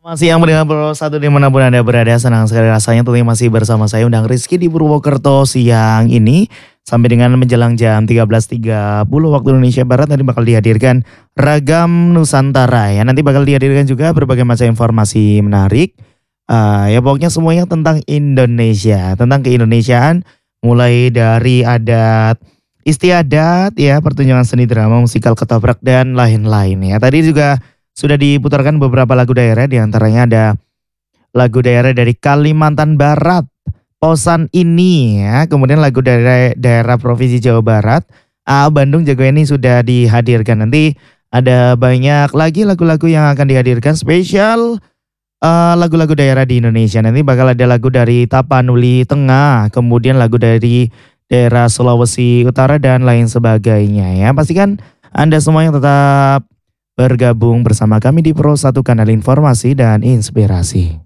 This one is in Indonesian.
Selamat siang mendengar Pro 1 dimanapun Anda berada, senang sekali rasanya tentunya masih bersama saya Undang Rizky di Purwokerto siang ini. Sampai dengan menjelang jam 13.30 waktu Indonesia Barat nanti bakal dihadirkan Ragam Nusantara ya. Nanti bakal dihadirkan juga berbagai macam informasi menarik. Ya pokoknya semuanya tentang Indonesia, tentang keindonesiaan mulai dari adat istiadat ya, pertunjukan seni drama, musikal ketoprak dan lain-lain ya. Tadi juga sudah diputarkan beberapa lagu daerah, di antaranya ada lagu daerah dari Kalimantan Barat, Posan Ini ya, kemudian lagu dari daerah Provinsi Jawa Barat, Bandung Jago ini sudah dihadirkan. Nanti ada banyak lagi lagu-lagu yang akan dihadirkan spesial lagu-lagu daerah di Indonesia. Nanti bakal ada lagu dari Tapanuli Tengah, kemudian lagu dari daerah Sulawesi Utara dan lain sebagainya ya. Pastikan Anda semua yang tetap bergabung bersama kami di Pro 1 Kanal Informasi dan Inspirasi.